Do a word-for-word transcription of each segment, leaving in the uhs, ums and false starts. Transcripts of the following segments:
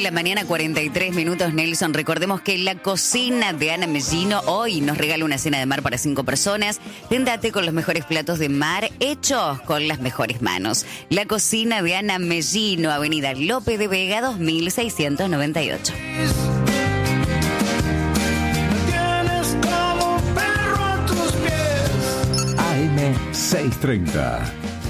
la mañana, cuarenta y tres minutos, Nelson. Recordemos que la cocina de Ana Mellino hoy nos regala una cena de mar para cinco personas. Téndate con los mejores platos de mar hechos con las mejores manos. La cocina de Ana Mellino, Avenida Lope de Vega, dos mil seiscientos noventa y ocho. A M seiscientos treinta.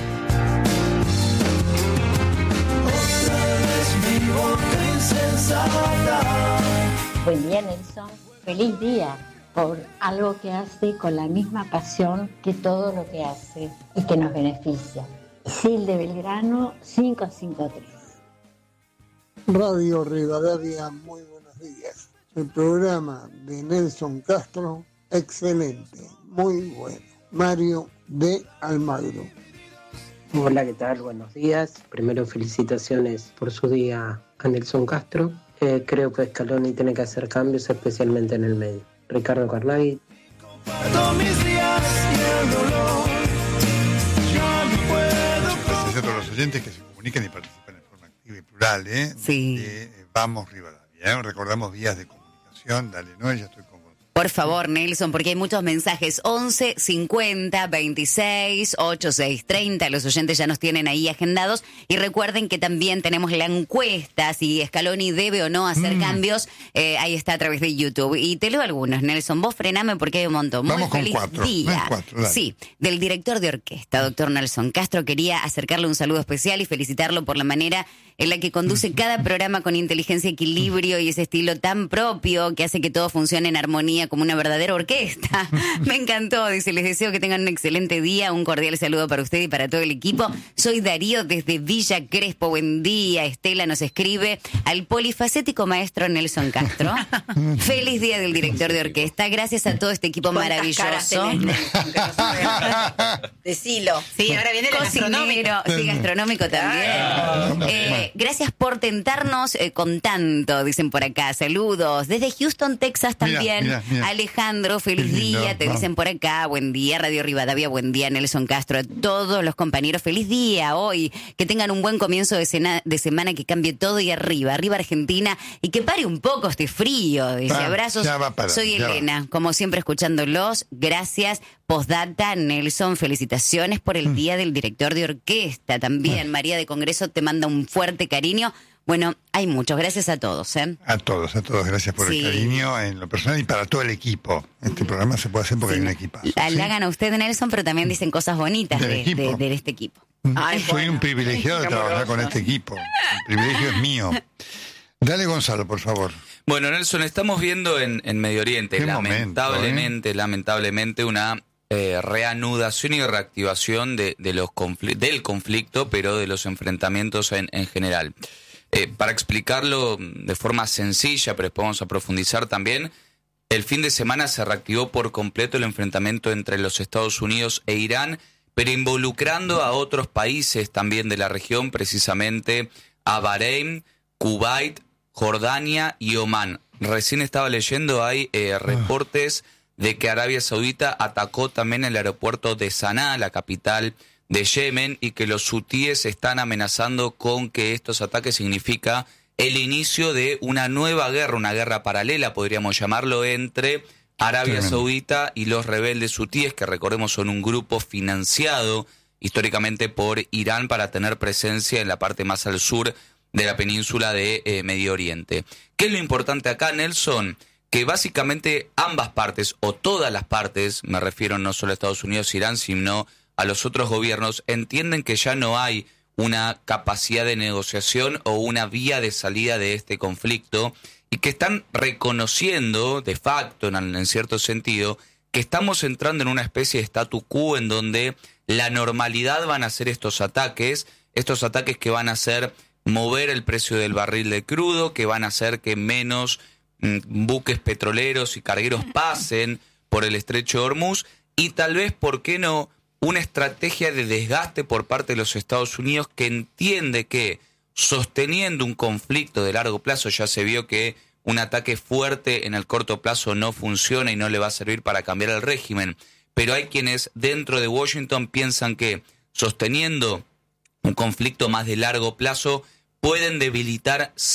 Buen día, Nelson. Feliz día por algo que hace con la misma pasión que todo lo que hace y que nos beneficia. Isilde Belgrano, quinientos cincuenta y tres. Radio Rivadavia, muy buenos días. El programa de Nelson Castro, excelente, muy bueno. Mario de Almagro. Hola, ¿qué tal? Buenos días. Primero, felicitaciones por su día a Nelson Castro. Eh, creo que Scaloni tiene que hacer cambios, especialmente en el medio. Ricardo Carnaghi. Gracias a todos los oyentes que se comunican y participan en forma activa y plural, ¿eh? Sí. De, eh, Vamos Rivadavia, ¿eh? Recordamos vías de comunicación. Dale, no, ya estoy con vos. Por favor, Nelson, porque hay muchos mensajes. once cincuenta veintiséis ochenta y seis treinta. Los oyentes ya nos tienen ahí agendados. Y recuerden que también tenemos la encuesta, si Scaloni debe o no hacer mm. cambios. Eh, ahí está a través de YouTube. Y te leo algunos, Nelson. Vos frename porque hay un montón. Vamos Muy con feliz cuatro. día. Cuatro, sí, del director de orquesta, doctor Nelson Castro. Quería acercarle un saludo especial y felicitarlo por la manera en la que conduce cada programa con inteligencia, equilibrio y ese estilo tan propio que hace que todo funcione en armonía como una verdadera orquesta. Me encantó, dice, les deseo que tengan un excelente día, un cordial saludo para usted y para todo el equipo. Soy Darío desde Villa Crespo, buen día. Estela nos escribe al polifacético maestro Nelson Castro. Feliz día del director de orquesta, gracias a todo este equipo maravilloso. Decilo. Sí, ahora viene el gastronómico. Sí, gastronómico también. Eh, gracias por tentarnos eh, con tanto, dicen por acá. Saludos. Desde Houston, Texas también. Mira, mira, mira. Alejandro, feliz lindo, día. Te vamos. Dicen por acá. Buen día, Radio Rivadavia. Buen día, Nelson Castro. A todos los compañeros, feliz día hoy. Que tengan un buen comienzo de, cena, de semana, que cambie todo y arriba. Arriba Argentina. Y que pare un poco este frío. Dice, ah, abrazos. Parar, Soy Elena. Va. Como siempre, escuchándolos. Gracias. Postdata, Nelson, felicitaciones por el mm. día del director de orquesta. También, mm. María de Congreso te manda un fuerte cariño. Bueno, hay muchos. Gracias a todos, ¿eh? A todos, a todos. Gracias por sí. el cariño en lo personal y para todo el equipo. Este programa se puede hacer porque sí. hay un equipazo. La ¿sí? hagan a usted, Nelson, pero también dicen cosas bonitas de, de, de este equipo. Ay, Soy bueno. un privilegiado de trabajar amoroso. con este equipo. El privilegio es mío. Dale, Gonzalo, por favor. Bueno, Nelson, estamos viendo en, en Medio Oriente, Qué lamentablemente, momento, ¿eh? lamentablemente, una eh, reanudación y reactivación de, de los confl- del conflicto, pero de los enfrentamientos en, en general. Eh, para explicarlo de forma sencilla, pero después vamos a profundizar también, el fin de semana se reactivó por completo el enfrentamiento entre los Estados Unidos e Irán, pero involucrando a otros países también de la región, precisamente a Bahrein, Kuwait, Jordania y Omán. Recién estaba leyendo, hay eh, reportes de que Arabia Saudita atacó también el aeropuerto de Sanaa, la capital de Yemen, y que los hutíes están amenazando con que estos ataques significa el inicio de una nueva guerra, una guerra paralela, podríamos llamarlo, entre Arabia Saudita y los rebeldes hutíes, que recordemos son un grupo financiado históricamente por Irán para tener presencia en la parte más al sur de la península de eh, Medio Oriente. ¿Qué es lo importante acá, Nelson? Que básicamente ambas partes, o todas las partes, me refiero no solo a Estados Unidos e Irán, sino a los otros gobiernos, entienden que ya no hay una capacidad de negociación o una vía de salida de este conflicto, y que están reconociendo, de facto, en, en cierto sentido, que estamos entrando en una especie de statu quo en donde la normalidad van a ser estos ataques, estos ataques que van a hacer mover el precio del barril de crudo, que van a hacer que menos mm, buques petroleros y cargueros pasen por el estrecho de Hormuz, y tal vez, ¿por qué no?, una estrategia de desgaste por parte de los Estados Unidos, que entiende que sosteniendo un conflicto de largo plazo, ya se vio que un ataque fuerte en el corto plazo no funciona y no le va a servir para cambiar el régimen, pero hay quienes dentro de Washington piensan que sosteniendo un conflicto más de largo plazo pueden debilitar sí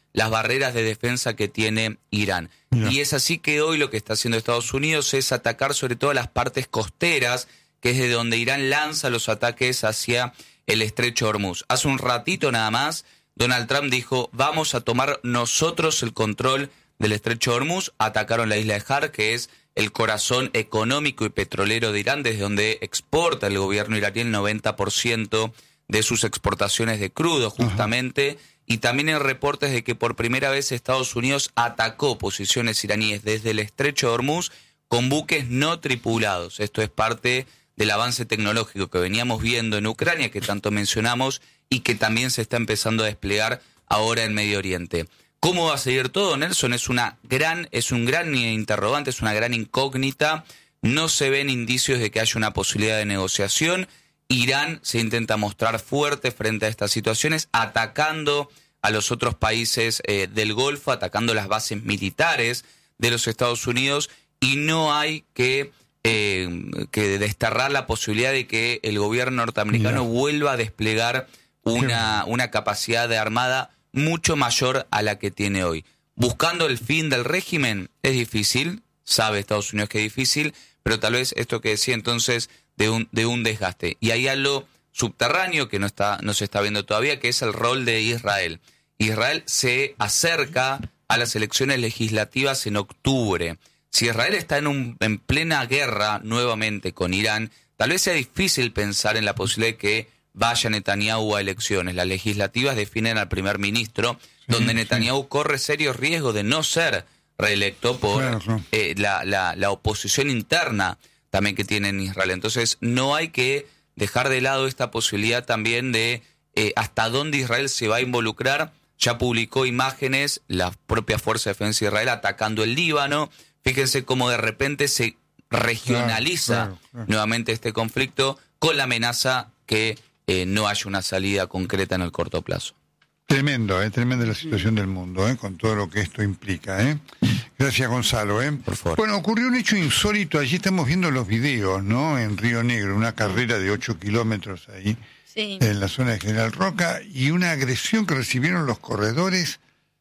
las barreras de defensa que tiene Irán. No. Y es así que hoy lo que está haciendo Estados Unidos es atacar sobre todo las partes costeras, que es de donde Irán lanza los ataques hacia el estrecho de Hormuz. Hace un ratito nada más, Donald Trump dijo, vamos a tomar nosotros el control del estrecho de Hormuz. Atacaron la isla de Har, que es el corazón económico y petrolero de Irán, desde donde exporta el gobierno iraní el noventa por ciento de sus exportaciones de crudo, justamente. Ajá. Y también hay reportes de que por primera vez Estados Unidos atacó posiciones iraníes desde el estrecho de Hormuz con buques no tripulados. Esto es parte del avance tecnológico que veníamos viendo en Ucrania, que tanto mencionamos, y que también se está empezando a desplegar ahora en Medio Oriente. ¿Cómo va a seguir todo, Nelson? Es una gran, es un gran interrogante, es una gran incógnita. No se ven indicios de que haya una posibilidad de negociación. Irán se intenta mostrar fuerte frente a estas situaciones, atacando a los otros países eh, del Golfo, atacando las bases militares de los Estados Unidos, y no hay que, eh, que desterrar la posibilidad de que el gobierno norteamericano Mira. vuelva a desplegar una, una capacidad de armada mucho mayor a la que tiene hoy. Buscando el fin del régimen es difícil, sabe Estados Unidos que es difícil, pero tal vez esto que decía entonces de un, de un desgaste. Y hay algo subterráneo que no, está, no se está viendo todavía, que es el rol de Israel. Israel se acerca a las elecciones legislativas en octubre. Si Israel está en, un, en plena guerra nuevamente con Irán, tal vez sea difícil pensar en la posibilidad de que vaya Netanyahu a elecciones. Las legislativas definen al primer ministro, sí, donde Netanyahu sí. corre serios riesgos de no ser reelecto por claro. eh, la, la, la oposición interna también que tiene en Israel. Entonces no hay que dejar de lado esta posibilidad también de eh, hasta dónde Israel se va a involucrar. Ya publicó imágenes la propia Fuerza de Defensa de Israel atacando el Líbano. Fíjense cómo de repente se regionaliza claro, claro, claro. nuevamente este conflicto, con la amenaza que Eh, no haya una salida concreta en el corto plazo. Tremendo, eh, tremenda la situación del mundo, eh, con todo lo que esto implica. Eh. Gracias, Gonzalo. Eh. Por favor. Bueno, ocurrió un hecho insólito, allí estamos viendo los videos, ¿no? En Río Negro, una carrera de ocho kilómetros ahí, sí. en la zona de General Roca, y una agresión que recibieron los corredores,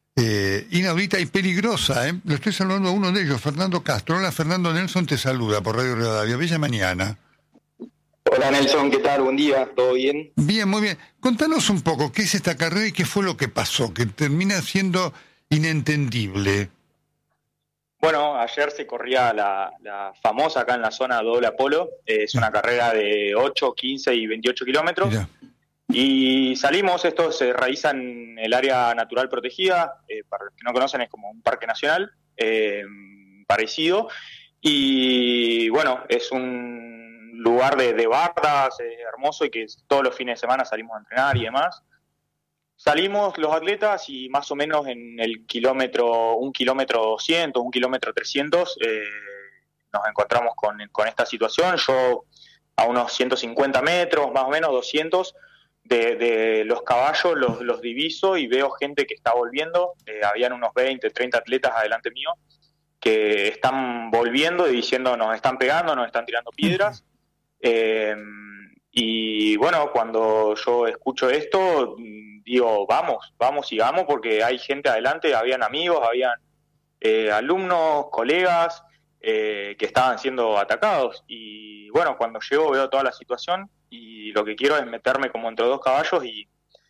eh, inaudita y peligrosa. Eh. Lo estoy saludando a uno de ellos, Fernando Castro. Hola, Fernando. Nelson te saluda por Radio Rivadavia. Bella mañana. Hola Nelson, ¿qué tal? Buen día, ¿todo bien? Bien, muy bien. Contanos un poco, ¿qué es esta carrera y qué fue lo que pasó? Que termina siendo inentendible. Bueno, ayer se corría la, la famosa acá en la zona Doble Apolo. Es una carrera de ocho, quince y veintiocho kilómetros. Mirá. Y salimos, esto se realiza en el área natural protegida. Eh, para los que no conocen, es como un parque nacional eh, parecido. Y bueno, es un lugar de, de bardas, eh, hermoso, y que todos los fines de semana salimos a entrenar y demás. Salimos los atletas y más o menos en el kilómetro, un kilómetro doscientos, un kilómetro trescientos, eh, nos encontramos con, con esta situación. Yo a unos ciento cincuenta metros, más o menos doscientos, de, de los caballos los, los diviso y veo gente que está volviendo. Eh, habían unos veinte, treinta atletas adelante mío que están volviendo y diciendo nos están pegando, nos están tirando piedras. Eh, y bueno, cuando yo escucho esto, digo, vamos, vamos, sigamos, porque hay gente adelante, habían amigos, habían eh, alumnos, colegas eh, que estaban siendo atacados. Y bueno, cuando llego veo toda la situación y lo que quiero es meterme como entre dos caballos y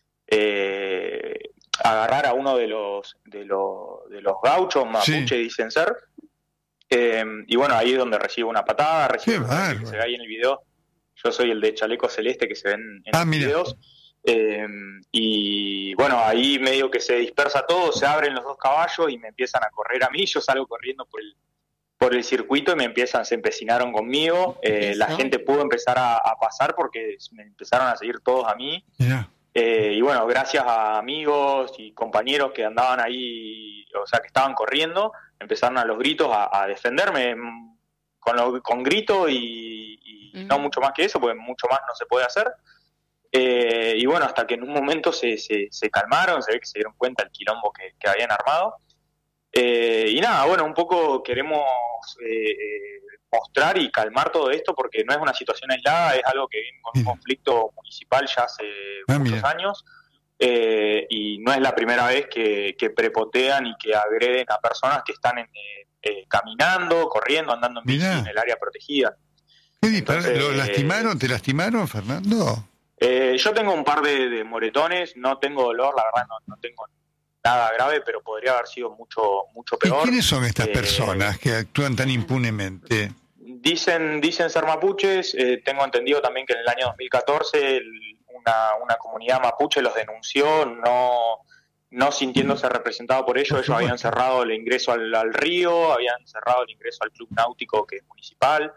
eh, agarrar a uno de los de los, de los gauchos, mapuche, sí. dicen ser. Eh, y bueno, ahí es donde recibo una patada, recibo una que se ve ahí en el video. Yo soy el de chaleco celeste que se ven en ah, los mira. videos. Eh, y bueno, ahí medio que se dispersa todo, se abren los dos caballos y me empiezan a correr a mí. Yo salgo corriendo por el, por el circuito y me empiezan, se empecinaron conmigo. Eh, la gente pudo empezar a, a pasar porque me empezaron a seguir todos a mí. Yeah. Eh, y bueno, gracias a amigos y compañeros que andaban ahí, o sea, que estaban corriendo, empezaron a los gritos a, a defenderme con, lo, con grito y, y uh-huh. no mucho más que eso, porque mucho más no se puede hacer. Eh, y bueno, hasta que en un momento se, se, se calmaron, se ve que se dieron cuenta del quilombo que, que habían armado. Eh, y nada, bueno, un poco queremos eh, mostrar y calmar todo esto, porque no es una situación aislada, es algo que viene con un conflicto municipal ya hace ah, muchos mira. años. eh, y no es la primera vez que, que prepotean y que agreden a personas que están en, eh, eh, caminando, corriendo, andando en bici en el área protegida. ¿Qué Entonces, ¿Lo lastimaron? ¿Te lastimaron, Fernando? Eh, yo tengo un par de, de moretones, no tengo dolor, la verdad no, no tengo nada grave, pero podría haber sido mucho mucho peor. ¿Y quiénes son estas eh, personas que actúan tan impunemente? Dicen dicen ser mapuches, eh, tengo entendido también que en el año dos mil catorce el, una, una comunidad mapuche los denunció, no no sintiéndose representado por ellos, ellos habían cerrado el ingreso al, al río, habían cerrado el ingreso al club náutico que es municipal.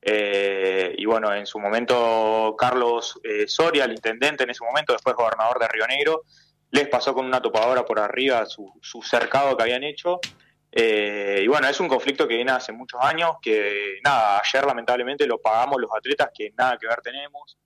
Eh, y bueno, en su momento Carlos eh, Soria, el intendente en ese momento, después gobernador de Río Negro, les pasó con una topadora por arriba su, su cercado que habían hecho. Eh, y bueno, es un conflicto que viene hace muchos años, que nada, ayer lamentablemente lo pagamos los atletas que nada que ver tenemos.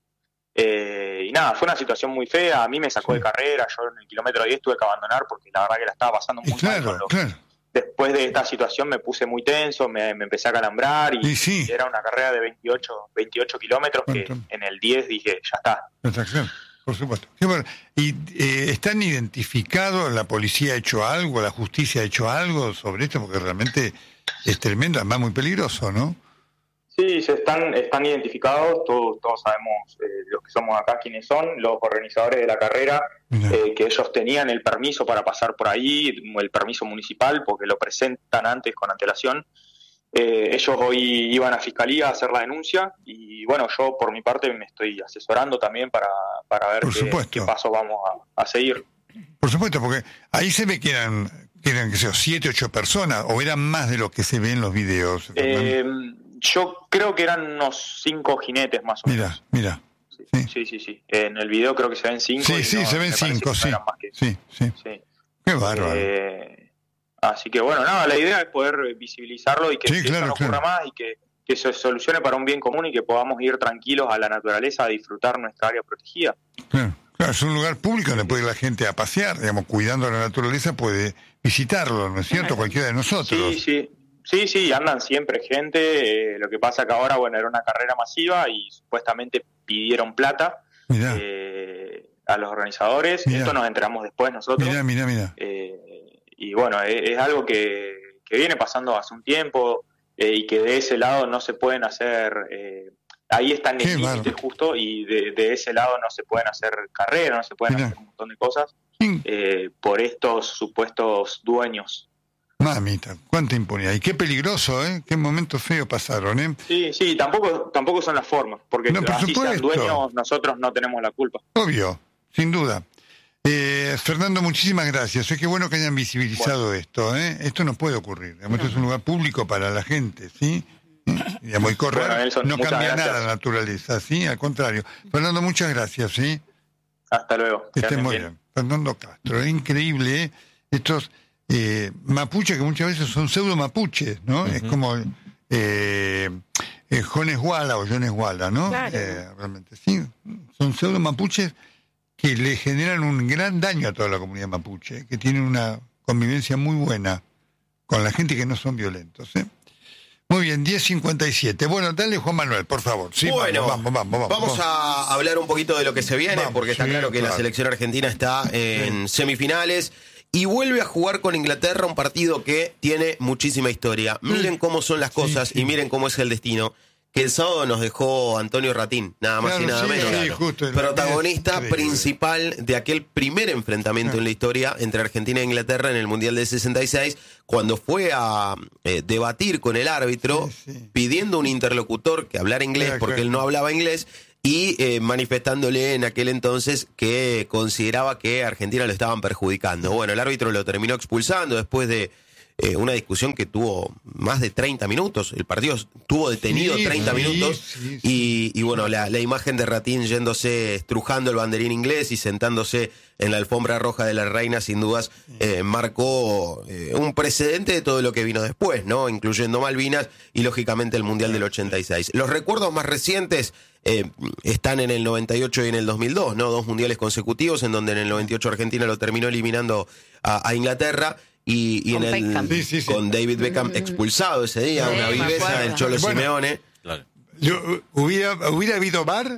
Eh, y nada, fue una situación muy fea, a mí me sacó de carrera, yo en el kilómetro diez tuve que abandonar porque la verdad que la estaba pasando muy claro, mal con los, claro. Después de esta situación me puse muy tenso, me, me empecé a calambrar y, y sí. era una carrera de veintiocho kilómetros que en el diez dije, ya está. Exacto, por supuesto. ¿Y eh, están identificados? ¿La policía ha hecho algo? ¿La justicia ha hecho algo sobre esto? Porque realmente es tremendo, además muy peligroso, ¿no? Sí, se están, están identificados, todos, todos sabemos eh, los que somos acá quiénes son, los organizadores de la carrera, eh, que ellos tenían el permiso para pasar por ahí, el permiso municipal, porque lo presentan antes con antelación. Eh, ellos hoy iban a Fiscalía a hacer la denuncia y bueno, yo por mi parte me estoy asesorando también para, para ver qué, qué pasos vamos a, a seguir. Por supuesto, porque ahí se ve que eran, que eran, qué sé yo, siete, ocho personas, o eran más de lo que se ve en los videos. Eh, Yo creo que eran unos cinco jinetes más o menos. Mira, mira. Sí, sí, sí, sí, sí. En el video creo que se ven cinco. Sí, sí, no, se ven cinco, sí. No que... sí. Sí, sí. Qué bárbaro. Eh, así que bueno, nada, la idea es poder visibilizarlo y que, sí, que claro, eso no ocurra claro. más y que, que se solucione para un bien común y que podamos ir tranquilos a la naturaleza a disfrutar nuestra área protegida. Claro, claro, es un lugar público donde puede ir la gente a pasear, digamos, cuidando la naturaleza puede visitarlo, ¿no es cierto? Cualquiera de nosotros. Sí, sí. Sí, sí, andan siempre gente, eh, lo que pasa que ahora, bueno, era una carrera masiva y supuestamente pidieron plata eh, a los organizadores, mirá. Esto nos enteramos después nosotros. Mira, mira, mira. Eh, y bueno, es, es algo que, que viene pasando hace un tiempo eh, y que de ese lado no se pueden hacer, eh, ahí están el límite justo y de, de ese lado no se pueden hacer carreras, no se pueden mirá. hacer un montón de cosas eh, por estos supuestos dueños. Mamita, cuánta impunidad. Y qué peligroso, ¿eh? Qué momentos feos pasaron, ¿eh? Sí, sí, tampoco tampoco son las formas, porque no, por así supuesto. sean dueños, nosotros no tenemos la culpa. Obvio, sin duda. Eh, Fernando, muchísimas gracias. Es que bueno que hayan visibilizado bueno. esto, ¿eh? Esto no puede ocurrir. Digamos, esto es un lugar público para la gente, ¿sí? ¿Eh? Digamos, y correr bueno, Nelson, no cambia gracias. nada la naturaleza, ¿sí? Al contrario. Fernando, muchas gracias, ¿sí? Hasta luego. Que estén muy bien. bien. Fernando Castro, es increíble, ¿eh? Estos... Eh, mapuches que muchas veces son pseudo mapuches, ¿no? Uh-huh. Es como eh, eh, Jones Walla o Jones Walla, ¿no? Claro. Eh, realmente, sí, son pseudo mapuches que le generan un gran daño a toda la comunidad mapuche, que tienen una convivencia muy buena con la gente que no son violentos, ¿eh? Muy bien, diez cincuenta y siete. Bueno, dale Juan Manuel, por favor. Sí, bueno, vamos, vamos, vamos, vamos, vamos a hablar un poquito de lo que se viene, vamos, porque está sí, claro que claro. la selección argentina está en sí. semifinales. Y vuelve a jugar con Inglaterra un partido que tiene muchísima historia. Miren cómo son las cosas sí, sí. y miren cómo es el destino. Que el sábado nos dejó Antonio Ratín, nada más claro, y nada sí, menos. Sí, justo, protagonista principal de aquel primer enfrentamiento claro. en la historia entre Argentina e Inglaterra en el Mundial del sesenta y seis, cuando fue a eh, debatir con el árbitro, sí, sí. pidiendo un interlocutor que hablara inglés claro, porque claro. él no hablaba inglés. Y eh, manifestándole en aquel entonces que consideraba que a Argentina lo estaban perjudicando. Bueno, el árbitro lo terminó expulsando después de eh, una discusión que tuvo más de treinta minutos. El partido estuvo detenido sí, treinta sí, minutos. Sí, sí. Y, y bueno, la, la imagen de Ratín yéndose, estrujando el banderín inglés y sentándose en la alfombra roja de la reina, sin dudas, eh, marcó eh, un precedente de todo lo que vino después, ¿no? Incluyendo Malvinas y, lógicamente, el Mundial del ochenta y seis. Los recuerdos más recientes eh, están en el noventa y ocho y en el dos mil dos, ¿no? Dos mundiales consecutivos, en donde en el noventa y ocho Argentina lo terminó eliminando a, a Inglaterra. Y, y en el, sí, sí, sí. con David Beckham expulsado ese día, sí, una viveza del Cholo bueno, Simeone. Claro. Yo, ¿hubiera, ¿Hubiera habido V A R?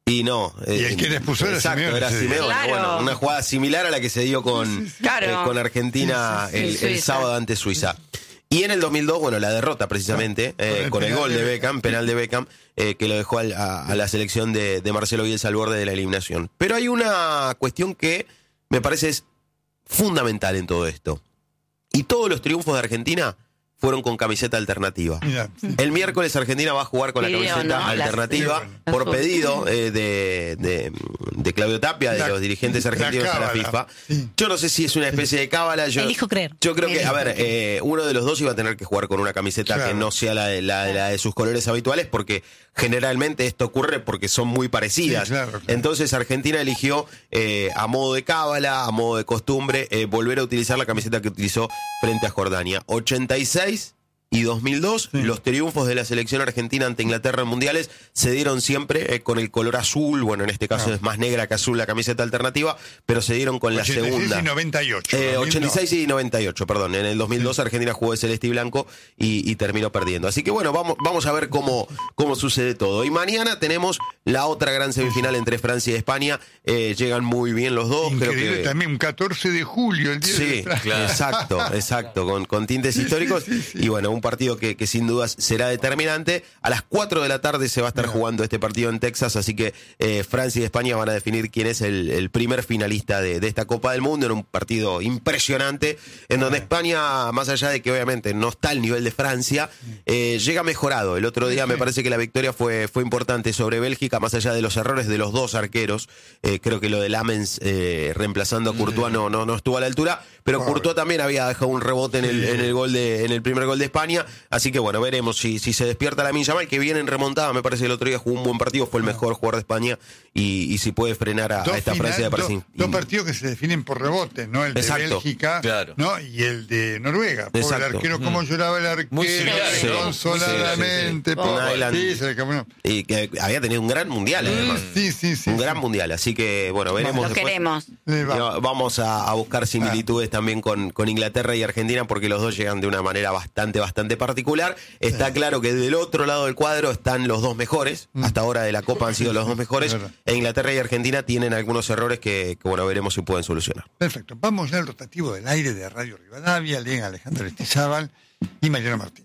Y no. Eh, y el que le expulsó era exacto, Simeone. Era Simeone. Claro. Bueno, una jugada similar a la que se dio con, claro. eh, con Argentina sí, sí, sí, el, el sábado ante Suiza. Y en el dos mil dos, bueno, la derrota precisamente, eh, con el gol de Beckham, penal de Beckham, eh, que lo dejó al, a, a la selección de, de Marcelo Bielsa al borde de la eliminación. Pero hay una cuestión que me parece es fundamental en todo esto. Y todos los triunfos de Argentina fueron con camiseta alternativa. Mira, sí. El miércoles Argentina va a jugar con la camiseta no, alternativa las, por pedido eh, de, de, de Claudio Tapia, de la, los dirigentes argentinos de la FIFA. Sí. Yo no sé si es una especie de cábala. Yo, Elijo creer. Yo creo que, a ver, eh, uno de los dos iba a tener que jugar con una camiseta claro. que no sea la de, la, la de sus colores habituales, porque generalmente esto ocurre porque son muy parecidas. Sí, claro, claro. Entonces Argentina eligió eh, a modo de cábala, a modo de costumbre, eh, volver a utilizar la camiseta que utilizó frente a Jordania. ochenta y seis y dos mil dos, sí. Los triunfos de la selección argentina ante Inglaterra en mundiales se dieron siempre eh, con el color azul. Bueno, en este caso no. es más negra que azul la camiseta alternativa, pero se dieron con ochenta y seis la segunda. Y noventa y ocho. Eh, ochenta y seis y noventa y ocho, perdón. En el dos mil dos sí. Argentina jugó de celeste y blanco y, y terminó perdiendo. Así que bueno, vamos, vamos a ver cómo, cómo sucede todo. Y mañana tenemos la otra gran semifinal entre Francia y España. Eh, llegan muy bien los dos. Increíble, creo que también un catorce de julio, el día sí, de Francia. Claro. Exacto, exacto, con, con tintes sí, históricos. Sí, sí, sí. Y bueno, un partido que, que sin dudas será determinante. A las cuatro de la tarde se va a estar Mira. jugando este partido en Texas, así que eh, Francia y España van a definir quién es el, el primer finalista de, de esta Copa del Mundo, en un partido impresionante, en donde España, más allá de que obviamente no está al nivel de Francia, eh, llega mejorado. El otro día me parece que la victoria fue, fue importante sobre Bélgica, más allá de los errores de los dos arqueros. Eh, creo que lo de Lamens eh, reemplazando a Courtois no, no, no estuvo a la altura, pero Courtois también había dejado un rebote en el, en el gol de, en el primer gol de España, así que bueno, veremos si, si se despierta Lamine Yamal, que viene en remontada. Me parece que el otro día jugó un buen partido, fue el mejor jugador de España, y, y si puede frenar a, a esta final, Francia de Brasil. Dos, dos partidos que se definen por rebote, ¿no? El de Exacto. Bélgica, claro. ¿no? Y el de Noruega. Por el arquero, cómo mm. lloraba el arquero, muy sí, consoladamente. Sí, sí, sí. Por... Y que había tenido un gran mundial, además. Sí, sí, sí. Un sí. gran mundial, así que bueno, veremos. Lo queremos. Vamos a, a buscar similitudes ah. también con, con Inglaterra y Argentina, porque los dos llegan de una manera bastante, bastante particular. Está sí. claro que del otro lado del cuadro están los dos mejores. Mm. Hasta ahora de la Copa han sido los dos mejores. E Inglaterra y Argentina tienen algunos errores que, que, bueno, veremos si pueden solucionar. Perfecto. Vamos ya al rotativo del aire de Radio Rivadavia. Leen Alejandro Estizábal y Mariano Martín.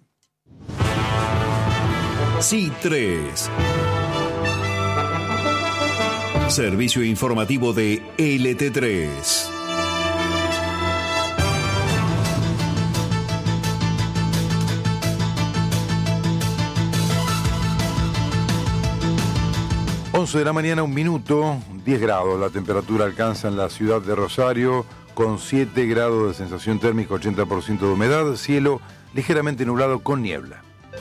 Sí tres. Servicio informativo de L T tres. once de la mañana, un minuto, diez grados. La temperatura alcanza en la ciudad de Rosario con siete grados de sensación térmica, ochenta por ciento de humedad, cielo ligeramente nublado con niebla.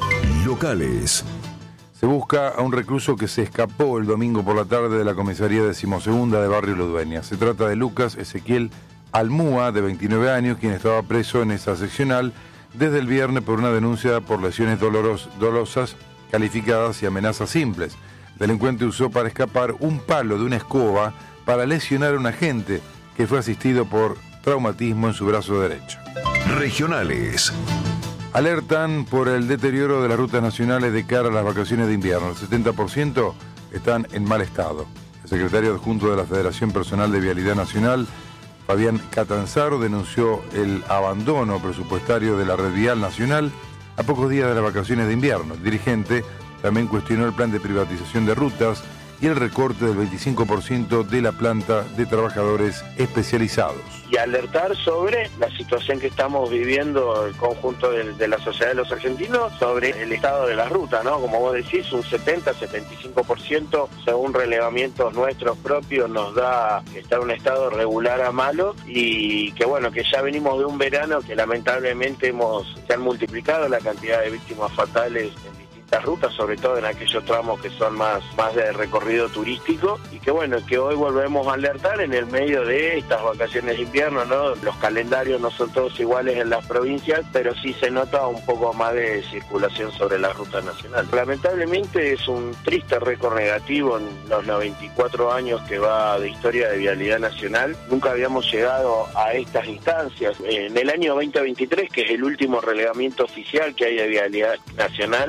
Locales. Se busca a un recluso que se escapó el domingo por la tarde de la comisaría decimosegunda de Barrio Ludueña. Se trata de Lucas Ezequiel Almúa, de veintinueve años, quien estaba preso en esa seccional desde el viernes por una denuncia por lesiones doloros, dolosas, calificadas y amenazas simples. El delincuente usó para escapar un palo de una escoba para lesionar a un agente que fue asistido por traumatismo en su brazo derecho. Regionales. Alertan por el deterioro de las rutas nacionales de cara a las vacaciones de invierno. El setenta por ciento están en mal estado. El secretario adjunto de la Federación Personal de Vialidad Nacional, Fabián Catanzaro, denunció el abandono presupuestario de la red vial nacional a pocos días de las vacaciones de invierno. El dirigente también cuestionó el plan de privatización de rutas y el recorte del veinticinco por ciento de la planta de trabajadores especializados. Y alertar sobre la situación que estamos viviendo el conjunto de, de la sociedad de los argentinos sobre el estado de la ruta, ¿no? Como vos decís, un setenta, setenta y cinco por ciento, según relevamientos nuestros propios, nos da estar en un estado regular a malo, y que bueno, que ya venimos de un verano que lamentablemente hemos se han multiplicado la cantidad de víctimas fatales en rutas, sobre todo en aquellos tramos que son más, más de recorrido turístico, y que bueno, que hoy volvemos a alertar en el medio de estas vacaciones de invierno, ¿no? Los calendarios no son todos iguales en las provincias, pero sí se nota un poco más de circulación sobre la ruta nacional. Lamentablemente es un triste récord negativo en los noventa y cuatro años que va de historia de vialidad nacional. Nunca habíamos llegado a estas instancias. En el año veinte veintitrés, que es el último relevamiento oficial que hay de vialidad nacional,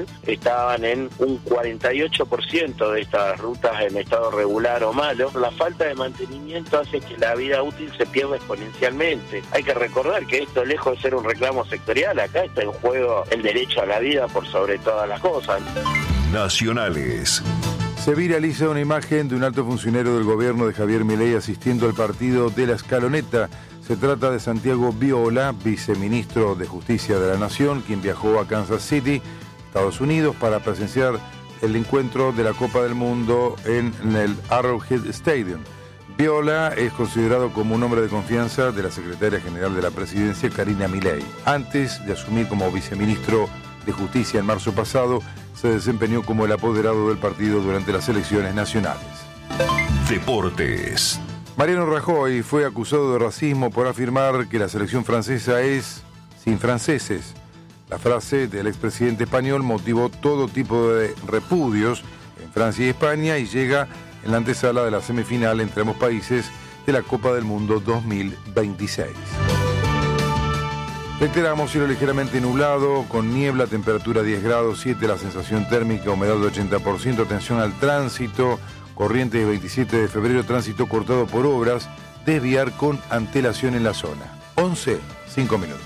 estaban en un cuarenta y ocho por ciento de estas rutas en estado regular o malo. La falta de mantenimiento hace que la vida útil se pierda exponencialmente. Hay que recordar que esto, lejos de ser un reclamo sectorial, acá está en juego el derecho a la vida por sobre todas las cosas. Nacionales. Se viraliza una imagen de un alto funcionario del gobierno de Javier Milei asistiendo al partido de la Escaloneta. Se trata de Santiago Viola, viceministro de Justicia de la Nación, quien viajó a Kansas City, Estados Unidos, para presenciar el encuentro de la Copa del Mundo en el Arrowhead Stadium. Viola es considerado como un hombre de confianza de la secretaria general de la presidencia, Karina Milei. Antes de asumir como viceministro de Justicia en marzo pasado, se desempeñó como el apoderado del partido durante las elecciones nacionales. Deportes. Mariano Rajoy fue acusado de racismo por afirmar que la selección francesa es sin franceses. La frase del expresidente español motivó todo tipo de repudios en Francia y España y llega en la antesala de la semifinal entre ambos países de la Copa del Mundo dos mil veintiséis. Reiteramos, cielo ligeramente nublado, con niebla, temperatura diez grados siete, la sensación térmica, humedad de ochenta por ciento, atención al tránsito, Corrientes veintisiete de febrero, tránsito cortado por obras, desviar con antelación en la zona. once, cinco minutos.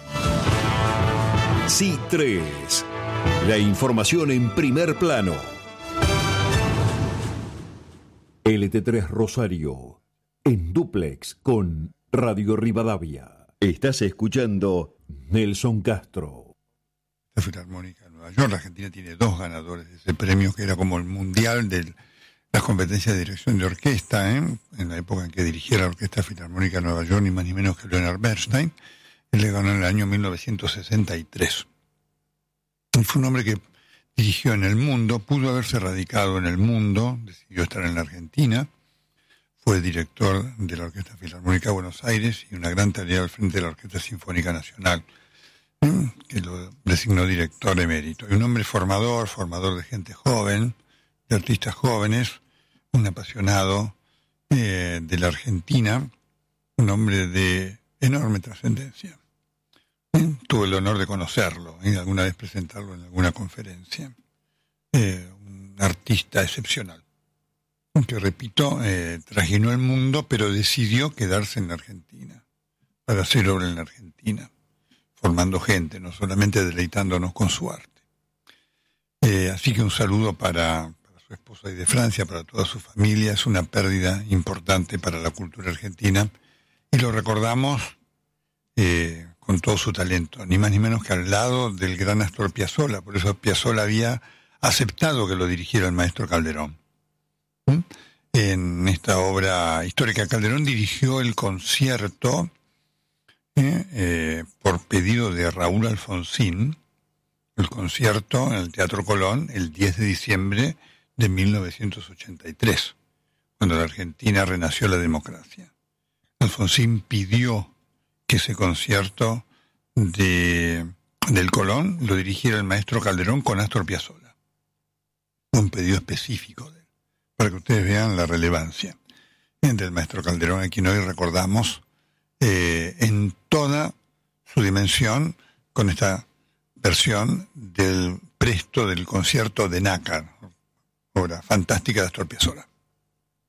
C tres, la información en primer plano. L T tres Rosario, en dúplex con Radio Rivadavia. Estás escuchando Nelson Castro. La Filarmónica de Nueva York, la Argentina tiene dos ganadores de ese premio, que era como el mundial de las competencias de dirección de orquesta, ¿eh? En la época en que dirigía la Orquesta Filarmónica de Nueva York, ni más ni menos que Leonard Bernstein. Él le ganó en el año mil novecientos sesenta y tres. Y fue un hombre que dirigió en el mundo, pudo haberse radicado en el mundo, decidió estar en la Argentina. Fue director de la Orquesta Filarmónica de Buenos Aires y una gran tarea al frente de la Orquesta Sinfónica Nacional, que lo designó director emérito. Y un hombre formador, formador de gente joven, de artistas jóvenes, un apasionado eh, de la Argentina, un hombre de enorme trascendencia. ¿Eh? Tuve el honor de conocerlo y ¿eh? alguna vez presentarlo en alguna conferencia. Eh, un artista excepcional, que repito, eh, trajinó el mundo, pero decidió quedarse en la Argentina, para hacer obra en la Argentina, formando gente, no solamente deleitándonos con su arte. Eh, así que un saludo para, para su esposa y de Francia, para toda su familia. Es una pérdida importante para la cultura argentina y lo recordamos eh, con todo su talento, ni más ni menos que al lado del gran Astor Piazzolla. Por eso Piazzolla había aceptado que lo dirigiera el maestro Calderón. En esta obra histórica, Calderón dirigió el concierto eh, eh, por pedido de Raúl Alfonsín, el concierto en el Teatro Colón el diez de diciembre de mil novecientos ochenta y tres, cuando en la Argentina renació la democracia. Alfonsín pidió que ese concierto de, del Colón lo dirigiera el maestro Calderón con Astor Piazzolla. Un pedido específico de para que ustedes vean la relevancia del maestro Calderón, a quien hoy recordamos eh, en toda su dimensión con esta versión del presto del concierto de Nácar, obra fantástica de Astor Piazzolla.